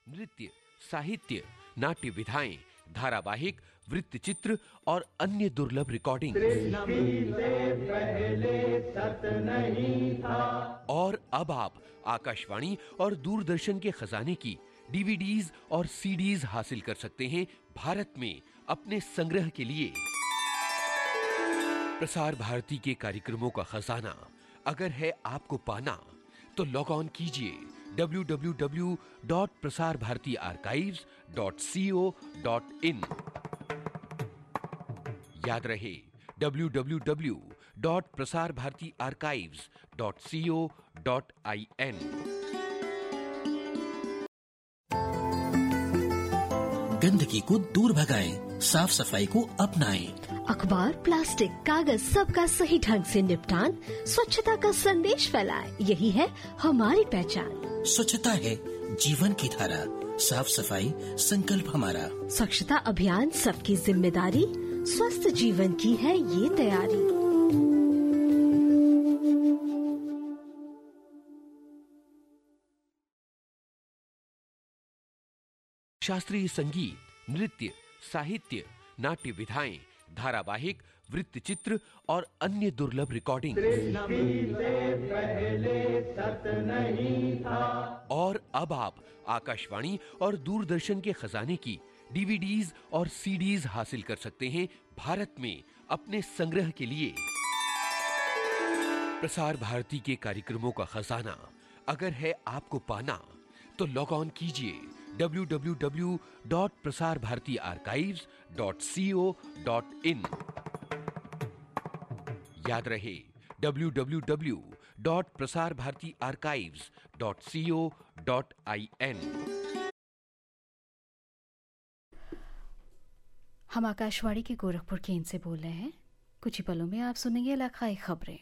नृत्य, साहित्य, नाट्य विधाएं, धारावाहिक, वृत्तचित्र और अन्य दुर्लभ रिकॉर्डिंग। और अब आप आकाशवाणी और दूरदर्शन के खजाने की डीवीडीज और सीडीज हासिल कर सकते हैं भारत में अपने संग्रह के लिए। प्रसार भारती के कार्यक्रमों का खजाना अगर है आपको पाना, तो लॉग ऑन कीजिए www.prasarbhartiarchives.co.in। याद रहे www.prasarbhartiarchives.co.in। गंदगी को दूर भगाएं, साफ सफाई को अपनाएं। अखबार, प्लास्टिक, कागज सबका सही ढंग से निपटान, स्वच्छता का संदेश फैलाएं, यही है हमारी पहचान। स्वच्छता है जीवन की धारा, साफ सफाई संकल्प हमारा। स्वच्छता अभियान सबकी जिम्मेदारी, स्वस्थ जीवन की है ये तैयारी। शास्त्रीय संगीत, नृत्य, साहित्य, नाट्य विधाएं, धारावाहिक, वृत्तचित्र और अन्य दुर्लभ रिकॉर्डिंग। और अब आप आकाशवाणी और दूरदर्शन के खजाने की डीवीडीज और सीडीज हासिल कर सकते हैं भारत में अपने संग्रह के लिए। प्रसार भारती के कार्यक्रमों का खजाना अगर है आपको पाना, तो लॉग ऑन कीजिए www.prasarbhartiarchives.co.in। याद रहे www.prasarbhartiarchives.co.in। हम आकाशवाणी के गोरखपुर केंद्र से बोल रहे हैं। कुछ ही पलों में आप सुनेंगे इलाकाई खबरें।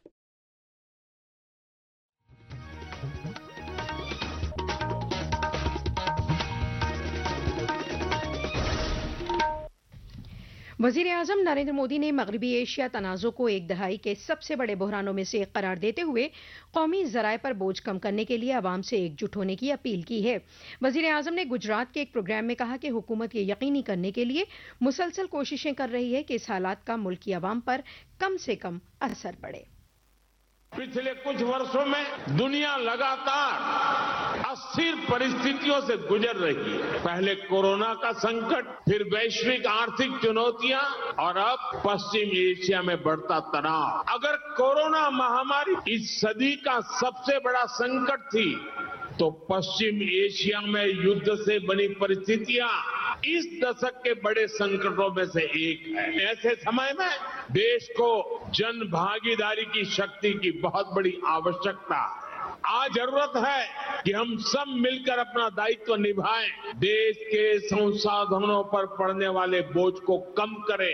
वजीर आजम नरेंद्र मोदी ने मगरबी एशिया तनाज़ुर को एक दहाई के सबसे बड़े बहरानों में से एक करार देते हुए कौमी ज़राए पर बोझ कम करने के लिए आवाम से एकजुट होने की अपील की है। वजीर आजम ने गुजरात के एक प्रोग्राम में कहा कि हुकूमत ये यकीनी करने के लिए मुसलसल कोशिशें कर रही है कि इस हालात का मुल्क की आवाम पर कम से कम असर पड़े। पिछले कुछ वर्षों में दुनिया लगातार अस्थिर परिस्थितियों से गुजर रही है। पहले कोरोना का संकट, फिर वैश्विक आर्थिक चुनौतियां और अब पश्चिम एशिया में बढ़ता तनाव। अगर कोरोना महामारी इस सदी का सबसे बड़ा संकट थी, तो पश्चिम एशिया में युद्ध से बनी परिस्थितियां इस दशक के बड़े संकटों में से एक है। ऐसे समय में देश को जन भागीदारी की शक्ति की बहुत बड़ी आवश्यकता है। आज जरूरत है कि हम सब मिलकर अपना दायित्व निभाएं, देश के संसाधनों पर पड़ने वाले बोझ को कम करें।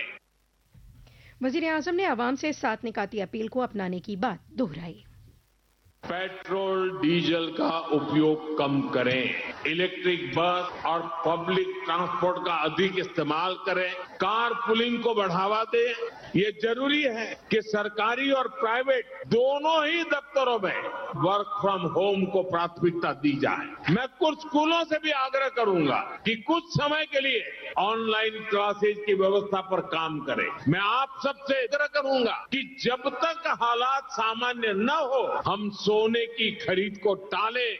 वजीर आजम ने आवाम से 7 निकाती अपील को अपनाने की बात दोहराई। पेट्रोल डीजल का उपयोग कम करें, इलेक्ट्रिक बस और पब्लिक ट्रांसपोर्ट का अधिक इस्तेमाल करें, कार पुलिंग को बढ़ावा दें। ये जरूरी है कि सरकारी और प्राइवेट दोनों ही दफ्तरों में वर्क फ्रॉम होम को प्राथमिकता दी जाए। मैं कुछ स्कूलों से भी आग्रह करूंगा कि कुछ समय के लिए ऑनलाइन क्लासेज की व्यवस्था पर काम करें। मैं आप सबसे आग्रह करूंगा कि जब तक हालात सामान्य न हो, हम सोने की खरीद को टालें।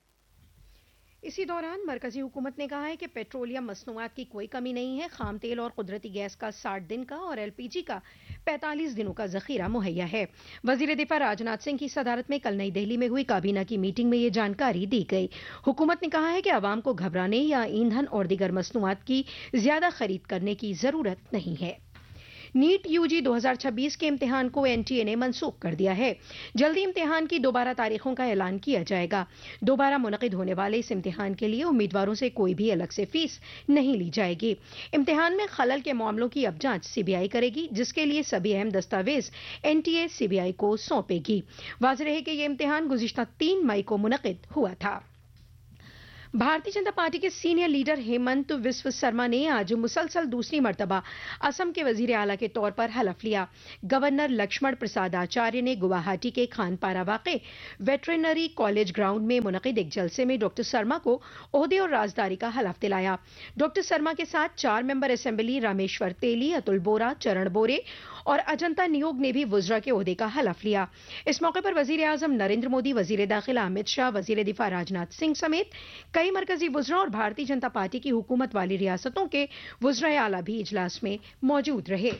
इसी दौरान मरकजी हुकूमत ने कहा है कि पेट्रोलियम मसनूआत की कोई कमी नहीं है। खाम तेल और कुदरती गैस का 60 दिन का और एलपीजी का 45 दिनों का जखीरा मुहैया है। वजीर दिफा राजनाथ सिंह की सदारत में कल नई दिल्ली में हुई काबीना की मीटिंग में ये जानकारी दी गई। हुकूमत ने कहा है कि आवाम को घबराने या ईंधन और दीगर मसनूआत की ज्यादा खरीद करने की जरूरत नहीं है। नीट यूजी 2026 के इम्तिहान को एनटीए ने मनसूख कर दिया है। जल्दी इम्तिहान की दोबारा तारीखों का ऐलान किया जाएगा। दोबारा मुनक़िद होने वाले इस इम्तिहान के लिए उम्मीदवारों से कोई भी अलग से फीस नहीं ली जाएगी। इम्तिहान में खलल के मामलों की अब जांच सीबीआई करेगी, जिसके लिए सभी अहम दस्तावेज एनटीए सीबीआई को सौंपेगी। वाज़ेह है कि यह इम्तिहान गुज़िश्ता 3 मई को मुनक़िद हुआ था। भारतीय जनता पार्टी के सीनियर लीडर हेमंत विश्व शर्मा ने आज मुसलसल दूसरी मर्तबा असम के वजीर आला के तौर पर हलफ लिया। गवर्नर लक्ष्मण प्रसाद आचार्य ने गुवाहाटी के खानपारा वाक़े वेटरनरी कॉलेज ग्राउंड में मुनक़िद एक जलसे में डॉक्टर शर्मा को ओहदे और राजदारी का हलफ दिलाया। डॉक्टर शर्मा के साथ 4 मेंबर असेंबली रामेश्वर तेली, अतुल बोरा, चरण बोरे और अजंता नियोग ने भी वुज़रा के ओहदे का हलफ लिया। इस मौके पर वजीर आज़म नरेंद्र मोदी, वजीर दाखिला अमित शाह, वजीर दिफा राजनाथ सिंह समेत कई मरकजी वुज़रा और भारतीय जनता पार्टी की हुकूमत वाली रियासतों के वुज़राए आला भी इजलास में मौजूद रहे।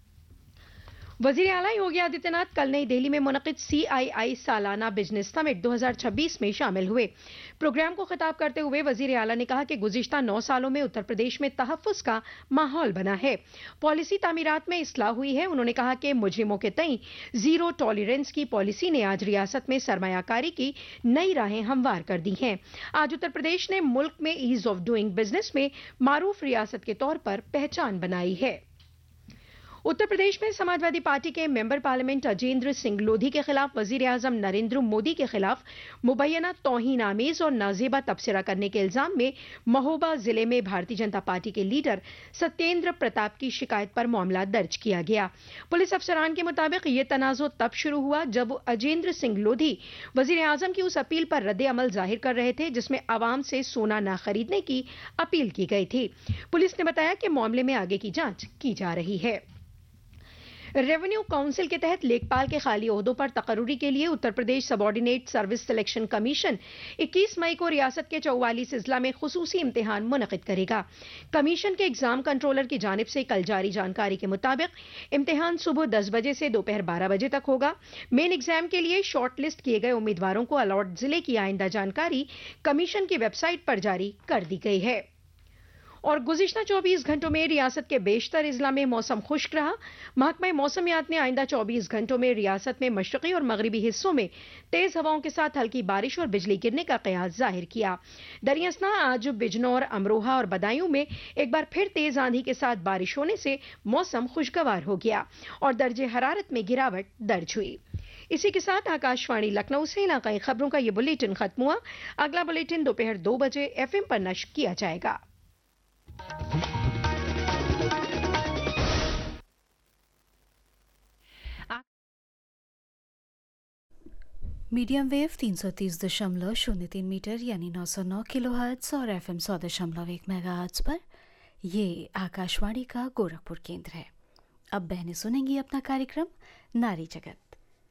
वजीर आला योगी आदित्यनाथ कल नई दिल्ली में मुनक़िद CII सालाना बिजनेस समिट 2026 में शामिल हुए। प्रोग्राम को खिताब करते हुए वजीर आला ने कहा कि गुज़िश्ता 9 सालों में उत्तर प्रदेश में तहफ़्फ़ुज़ का माहौल बना है, पॉलिसी तामीरात में इस्लाह हुई है। उन्होंने कहा कि मुजरिमों के तई ज़ीरो टॉलरेंस की पॉलिसी ने आज रियासत में सरमायाकारी की नई राहें हमवार कर दी हैं। आज उत्तर प्रदेश ने मुल्क में ईज़ ऑफ डूइंग बिजनेस में मारूफ रियासत के तौर पर पहचान बनाई है। उत्तर प्रदेश में समाजवादी पार्टी के मेंबर पार्लियामेंट अजेंद्र सिंह लोधी के खिलाफ वजीर आजम नरेंद्र मोदी के खिलाफ मुबैना तौहीन आमेज और नाजेबा तबसरा करने के इल्जाम में महोबा जिले में भारतीय जनता पार्टी के लीडर सत्येंद्र प्रताप की शिकायत पर मामला दर्ज किया गया। पुलिस अफसरान के मुताबिक ये तनाज़ो तब शुरू हुआ जब अजेंद्र सिंह लोधी वजीर आजम की उस अपील पर रद्द अमल जाहिर कर रहे थे जिसमें आवाम से सोना न खरीदने की अपील की गई थी। पुलिस ने बताया कि मामले में आगे की जांच की जा रही है। रेवेन्यू काउंसिल के तहत लेखपाल के खाली ओहदों पर तकर्रुरी के लिए Uttar Pradesh subordinate service selection commission 21 मई को रियासत के 44 अजला में खुसूसी इम्तिहान मुनक़िद करेगा। कमीशन के एग्जाम कंट्रोलर की जानिब से कल जारी जानकारी के मुताबिक इम्तिहान सुबह 10 बजे से दोपहर 12 बजे तक होगा। मेन एग्जाम के लिए शॉर्ट लिस्ट किए गए उम्मीदवारों को अलॉट जिले की आइंदा जानकारी कमीशन की वेबसाइट पर जारी कर दी गई है। और गुज़िश्ता 24 घंटों में रियासत के बेशतर इज़ला में मौसम खुश्क रहा। महकमा मौसमियात ने आइंदा 24 घंटों में रियासत में मशरक़ी और मगरिबी हिस्सों में तेज़ हवाओं के साथ हल्की बारिश और बिजली गिरने का क़यास ज़ाहिर किया। दरियासना आज बिजनौर, अमरोहा और बदायूं में एक बार फिर तेज़ आंधी के साथ बारिश होने से मौसम खुशगवार हो गया और दर्जे हरारत में गिरावट दर्ज हुई। इसी के साथ आकाशवाणी लखनऊ से इलाकाई खबरों का ये बुलेटिन खत्म हुआ। अगला बुलेटिन दोपहर 2 बजे FM पर नश्र किया जाएगा। मीडियम वेव 330.03 मीटर यानी 909 किलोहर्ट्ज़ और FM 100.1 मेगाहर्ट्ज़ पर ये आकाशवाणी का गोरखपुर केंद्र है। अब बहनें सुनेंगी अपना कार्यक्रम नारी जगत।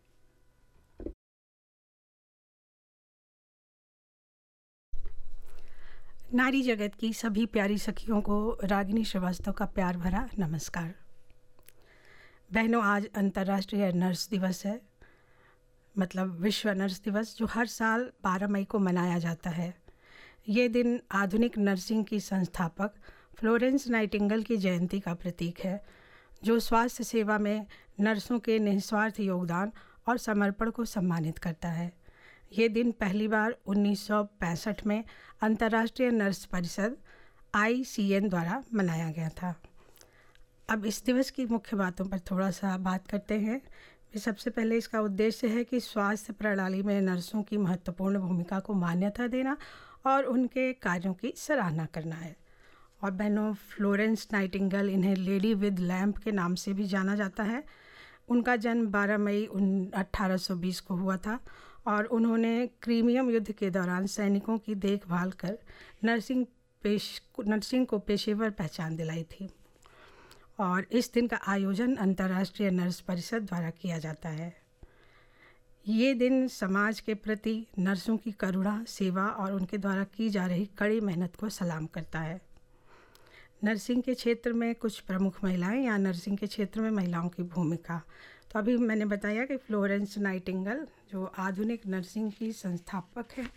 नारी जगत की सभी प्यारी सखियों को रागिनी श्रीवास्तव का प्यार भरा नमस्कार। बहनों, आज अंतर्राष्ट्रीय नर्स दिवस है, मतलब विश्व नर्स दिवस, जो हर साल 12 मई को मनाया जाता है। ये दिन आधुनिक नर्सिंग की संस्थापक फ्लोरेंस नाइटिंगेल की जयंती का प्रतीक है, जो स्वास्थ्य सेवा में नर्सों के निस्वार्थ योगदान और समर्पण को सम्मानित करता है। ये दिन पहली बार 1965 में अंतर्राष्ट्रीय नर्स परिषद ICN द्वारा मनाया गया था। अब इस दिवस की मुख्य बातों पर थोड़ा सा बात करते हैं। सबसे पहले इसका उद्देश्य है कि स्वास्थ्य प्रणाली में नर्सों की महत्वपूर्ण भूमिका को मान्यता देना और उनके कार्यों की सराहना करना है। और बहनों, फ्लोरेंस नाइटिंगेल, इन्हें लेडी विद लैम्प के नाम से भी जाना जाता है। उनका जन्म 12 मई 1820 को हुआ था और उन्होंने क्रीमियम युद्ध के दौरान सैनिकों की देखभाल कर नर्सिंग को पेशेवर पहचान दिलाई थी। और इस दिन का आयोजन अंतर्राष्ट्रीय नर्स परिषद द्वारा किया जाता है। ये दिन समाज के प्रति नर्सों की करुणा, सेवा और उनके द्वारा की जा रही कड़ी मेहनत को सलाम करता है। नर्सिंग के क्षेत्र में कुछ प्रमुख महिलाएं या नर्सिंग के क्षेत्र में महिलाओं की भूमिका। तो अभी मैंने बताया कि फ्लोरेंस नाइटिंगेल जो आधुनिक नर्सिंग की संस्थापक है,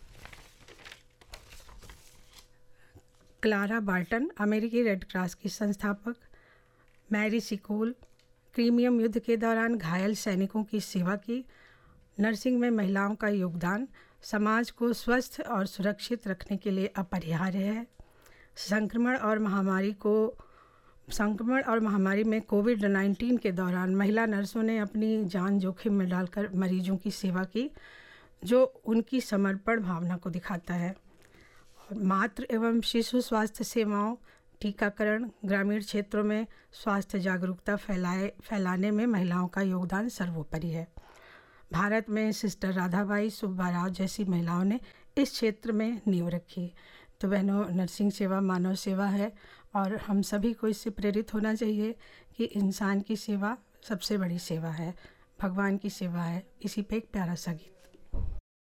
क्लारा बार्टन अमेरिकी रेड क्रॉस की संस्थापक, मैरी सिकोल क्रीमियम युद्ध के दौरान घायल सैनिकों की सेवा की। नर्सिंग में महिलाओं का योगदान समाज को स्वस्थ और सुरक्षित रखने के लिए अपरिहार्य है। संक्रमण और महामारी में कोविड-19 के दौरान महिला नर्सों ने अपनी जान जोखिम में डालकर मरीजों की सेवा की, जो उनकी समर्पण भावना को दिखाता है। मातृ एवं शिशु स्वास्थ्य सेवाओं, टीकाकरण, ग्रामीण क्षेत्रों में स्वास्थ्य जागरूकता फैलाने में महिलाओं का योगदान सर्वोपरि है। भारत में सिस्टर राधाबाई सुब्बाराव जैसी महिलाओं ने इस क्षेत्र में नींव रखी। तो बहनों, नर्सिंग सेवा मानव सेवा है और हम सभी को इससे प्रेरित होना चाहिए कि इंसान की सेवा सबसे बड़ी सेवा है, भगवान की सेवा है। इसी पे एक प्यारा सा गीत।